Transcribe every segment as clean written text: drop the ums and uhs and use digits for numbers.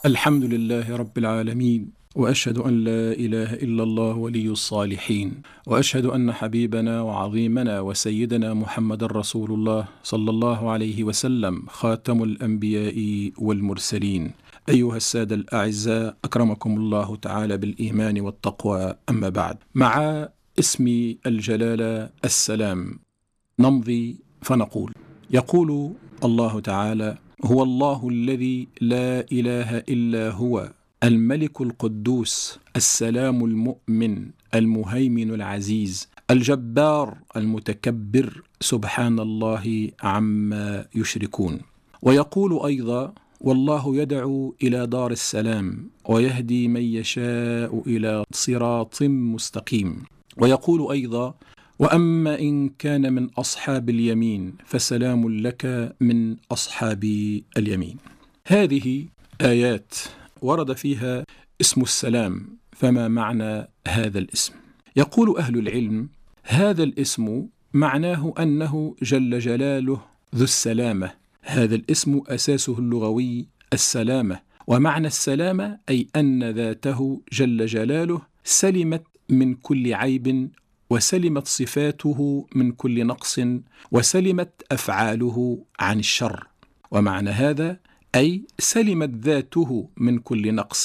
الحمد لله رب العالمين، وأشهد أن لا إله إلا الله ولي الصالحين، وأشهد أن حبيبنا وعظيمنا وسيدنا محمد رسول الله صلى الله عليه وسلم خاتم الأنبياء والمرسلين. أيها السادة الأعزاء، أكرمكم الله تعالى بالإيمان والتقوى، أما بعد. مع اسم الجلالة السلام نمضي فنقول: يقول الله تعالى: هو الله الذي لا إله إلا هو الملك القدوس السلام المؤمن المهيمن العزيز الجبار المتكبر سبحان الله عما يشركون. ويقول أيضا: والله يدعو إلى دار السلام ويهدي من يشاء إلى صراط مستقيم. ويقول أيضا: وأما إن كان من أصحاب اليمين فسلام لك من أصحاب اليمين. هذه آيات ورد فيها اسم السلام، فما معنى هذا الاسم؟ يقول أهل العلم: هذا الاسم معناه أنه جل جلاله ذو السلامة. هذا الاسم أساسه اللغوي السلامة، ومعنى السلامة أي أن ذاته جل جلاله سلمت من كل عيب، وسلمت صفاته من كل نقص، وسلمت أفعاله عن الشر. ومعنى هذا أي سلمت ذاته من كل نقص،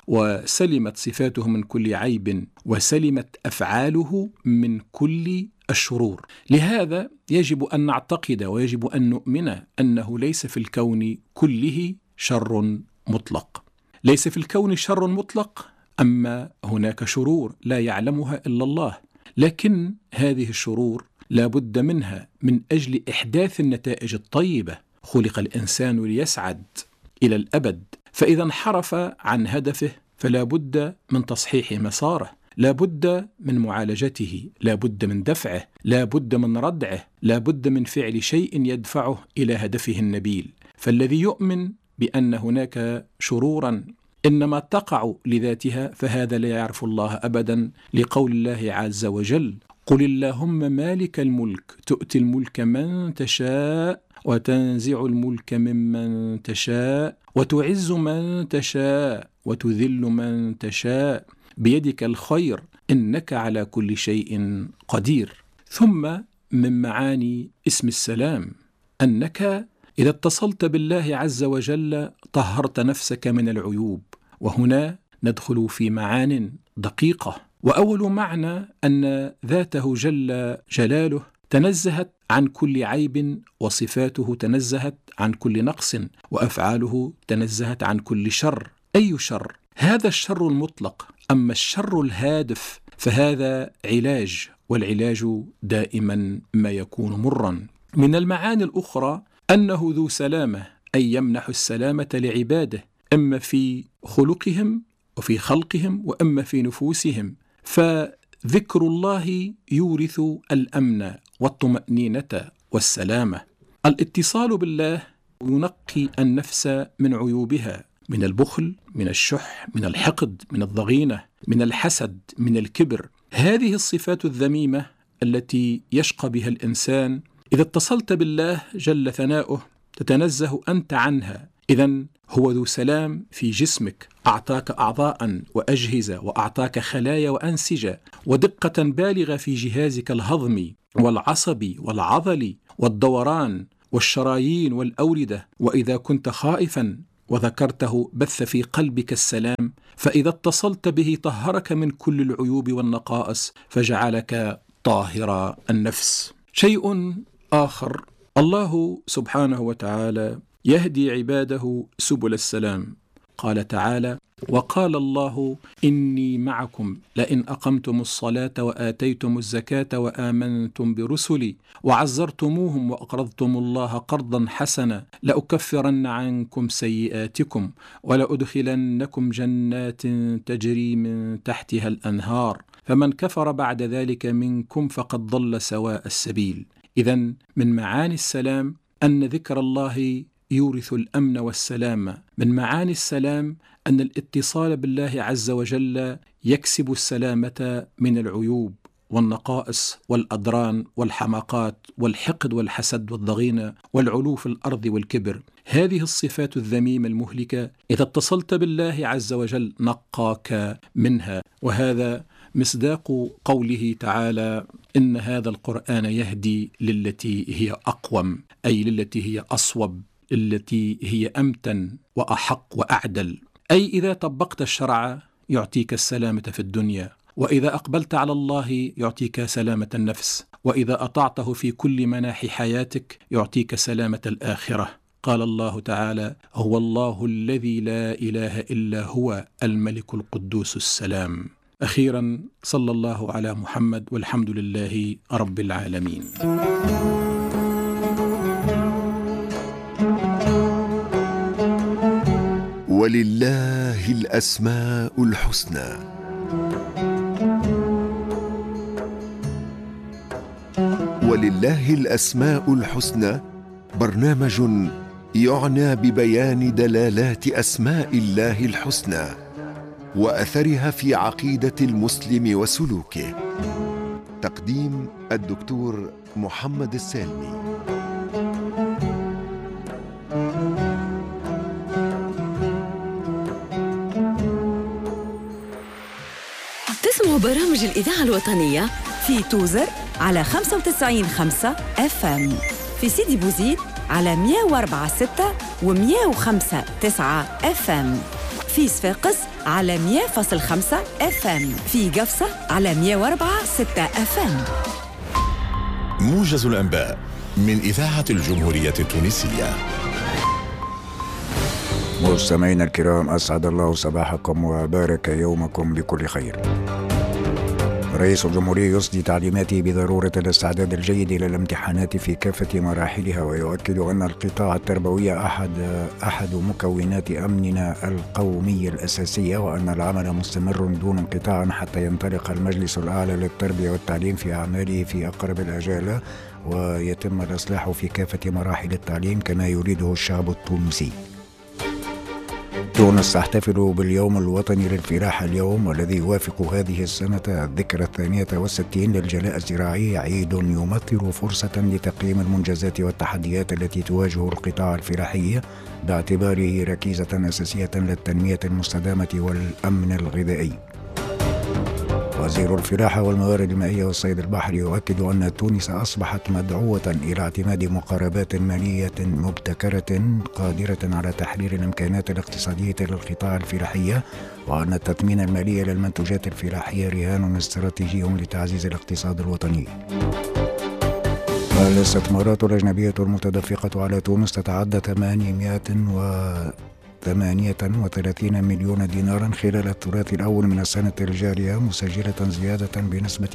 وسلمت صفاته من كل عيب، وسلمت أفعاله من كل الشرور. لهذا يجب أن نعتقد ويجب أن نؤمن أنه ليس في الكون كله شر مطلق. ليس في الكون شر مطلق، أما هناك شرور لا يعلمها إلا الله، لكن هذه الشرور لا بد منها من أجل إحداث النتائج الطيبة. خلق الإنسان ليسعد إلى الأبد، فإذا انحرف عن هدفه فلا بد من تصحيح مساره، لا بد من معالجته، لا بد من دفعه، لا بد من ردعه، لا بد من فعل شيء يدفعه إلى هدفه النبيل. فالذي يؤمن بأن هناك شرورا إنما تقع لذاتها فهذا لا يعرف الله أبدا، لقول الله عز وجل: قل اللهم مالك الملك تؤتي الملك من تشاء وتنزع الملك ممن تشاء وتعز من تشاء وتذل من تشاء بيدك الخير إنك على كل شيء قدير. ثم من معاني اسم السلام أنك إذا اتصلت بالله عز وجل طهرت نفسك من العيوب. وهنا ندخل في معان دقيقة. وأول معنى أن ذاته جل جلاله تنزهت عن كل عيب، وصفاته تنزهت عن كل نقص، وأفعاله تنزهت عن كل شر. أي شر؟ هذا الشر المطلق. أما الشر الهادف فهذا علاج، والعلاج دائما ما يكون مرا. من المعاني الأخرى أنه ذو سلامة، أي يمنح السلامة لعباده، إما في خلقهم وفي خلقهم، وإما في نفوسهم. فذكر الله يورث الأمن والطمأنينة والسلامة. الاتصال بالله ينقي النفس من عيوبها، من البخل، من الشح، من الحقد، من الضغينة، من الحسد، من الكبر. هذه الصفات الذميمة التي يشقى بها الإنسان إذا اتصلت بالله جل ثناؤه تتنزه أنت عنها. إذن هو ذو سلام في جسمك، أعطاك أعضاء وأجهزة، وأعطاك خلايا وأنسجة، ودقة بالغة في جهازك الهضمي والعصبي والعضلي والدوران والشرايين والأوردة. وإذا كنت خائفا وذكرته بث في قلبك السلام، فإذا اتصلت به طهرك من كل العيوب والنقائص فجعلك طاهر النفس. شيء آخر، الله سبحانه وتعالى يهدي عباده سبل السلام. قال تعالى: وقال الله إني معكم لئن أقمتم الصلاة وآتيتم الزكاة وآمنتم برسلي وعزرتموهم وأقرضتم الله قرضا حسنا لأكفرن عنكم سيئاتكم ولأدخلنكم جنات تجري من تحتها الأنهار فمن كفر بعد ذلك منكم فقد ضل سواء السبيل. إذن من معاني السلام أن ذكر الله يورث الأمن والسلامة. من معاني السلام أن الاتصال بالله عز وجل يكسب السلامة من العيوب والنقائص والأدران والحماقات والحقد والحسد والضغينة والعلو في الأرض والكبر. هذه الصفات الذميمة المهلكة إذا اتصلت بالله عز وجل نقاك منها. وهذا مصداق قوله تعالى: إن هذا القرآن يهدي للتي هي أقوم، أي للتي هي أصوب، التي هي أمتن وأحق وأعدل. أي إذا طبقت الشرع يعطيك السلامة في الدنيا، وإذا أقبلت على الله يعطيك سلامة النفس، وإذا أطعته في كل مناحي حياتك يعطيك سلامة الآخرة. قال الله تعالى: هو الله الذي لا إله إلا هو الملك القدوس السلام. أخيرا صلى الله على محمد، والحمد لله رب العالمين. ولله الأسماء الحسنى. ولله الأسماء الحسنى برنامج يعنى ببيان دلالات أسماء الله الحسنى وأثرها في عقيدة المسلم وسلوكه. تقديم الدكتور محمد السالمي. تسمعوا برامج الإذاعة الوطنية في توزر على 95.5 FM، في سيدي بوزيد على 104.6 و105.9 FM، في صفاقس على 100.5 FM، في قفصة على 104.6 FM. موجز الأنباء من إذاعة الجمهورية التونسية. مستمعينا الكرام، أسعد الله صباحكم وبارك يومكم بكل خير. رئيس الجمهورية يصدي تعليماته بضرورة الاستعداد الجيد إلى الامتحانات في كافة مراحلها، ويؤكد أن القطاع التربوي أحد مكونات أمننا القومي الأساسية، وأن العمل مستمر دون انقطاع حتى ينطلق المجلس الأعلى للتربية والتعليم في أعماله في أقرب الآجال، ويتم الإصلاح في كافة مراحل التعليم كما يريده الشعب التونسي. تونس تحتفل باليوم الوطني للفلاحة اليوم، والذي يوافق هذه السنة الذكرى 62 للجلاء الزراعي، عيد يمثل فرصة لتقييم المنجزات والتحديات التي تواجه القطاع الفلاحي باعتباره ركيزة أساسية للتنمية المستدامة والأمن الغذائي. وزير الفلاحة والموارد المائية والصيد البحري يؤكد أن تونس أصبحت مدعوة إلى اعتماد مقاربات مالية مبتكرة قادرة على تحرير الإمكانات الاقتصادية للقطاع الفلاحي، وأن التثمين المالي للمنتوجات الفلاحية رهان استراتيجي لتعزيز الاقتصاد الوطني. الاستثمارات الأجنبية المتدفقة على تونس تتعدى 838 مليون دينارا خلال الثلاثي الأول من السنة الجارية، مسجلة زيادة بنسبة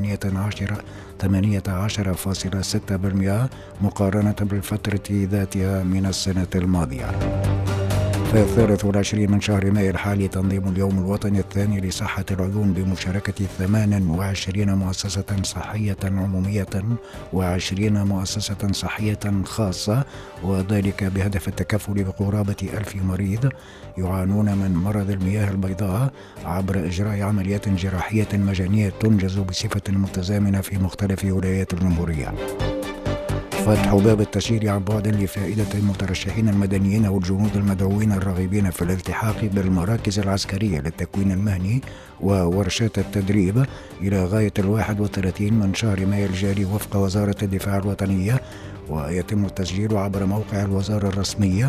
18.6% مقارنة بالفترة ذاتها من السنة الماضية. في 23 من شهر مايو الحالي تنظيم اليوم الوطني الثاني لصحة العيون بمشاركة 28 مؤسسة صحية عمومية و20 مؤسسة صحية خاصة، وذلك بهدف التكفل بقرابة 1000 مريض يعانون من مرض المياه البيضاء عبر إجراء عمليات جراحية مجانية تنجز بصفة متزامنة في مختلف ولايات الجمهورية. فتح باب التشجير عن بعد لفائدة المترشحين المدنيين والجنود المدعوين الراغبين في الالتحاق بالمراكز العسكرية للتكوين المهني وورشات التدريب إلى غاية 31 من شهر مايو الجاري وفق وزارة الدفاع الوطنية، ويتم التسجيل عبر موقع الوزارة الرسمي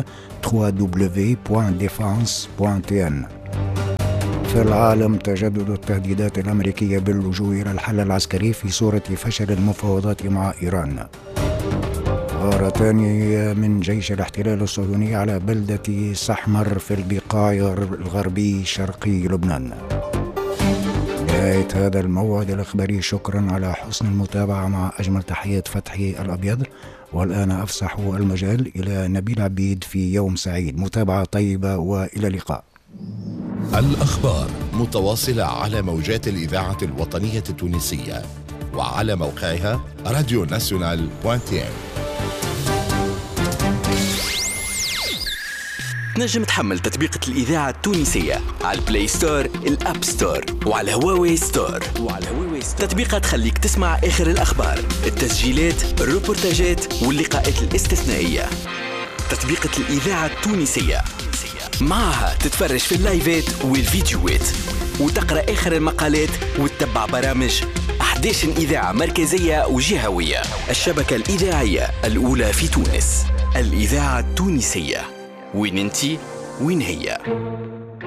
www.defense.tn. في العالم، تجدد التهديدات الأمريكية باللجوء إلى الحل العسكري في صورة فشل المفاوضات مع إيران. غارتان من جيش الاحتلال الصهيوني على بلدة سحمر في البقاع الغربي شرقي لبنان. نهاية هذا الموعد الإخباري، شكرا على حسن المتابعة مع أجمل تحيات فتحي الأبيض، والآن أفسح المجال إلى نبيل عبيد في يوم سعيد. متابعة طيبة وإلى اللقاء. الأخبار متواصلة على موجات الإذاعة الوطنية التونسية وعلى موقعها radionational.tn. تنجم تحمل تطبيقة الإذاعة التونسية على البلاي ستور، الأب ستور، وعلى هواوي ستور. تطبيقات تخليك تسمع آخر الأخبار، التسجيلات، الروبورتاجات واللقاءات الاستثنائية. تطبيقة الإذاعة التونسية، معها تتفرج في اللايفات والفيديوهات وتقرأ آخر المقالات وتتبع برامج 11 إذاعة مركزية وجهوية. الشبكة الإذاعية الأولى في تونس، الإذاعة التونسية. وين انتي وين هي؟